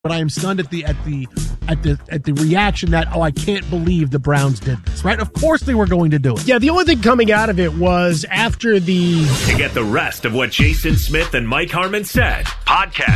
But I am stunned at the reaction that, I can't believe the Browns did this, right? Of course they were going to do it. Yeah, the only thing coming out of it was after the... To get the rest of what Jason Smith and Mike Harmon said, podcast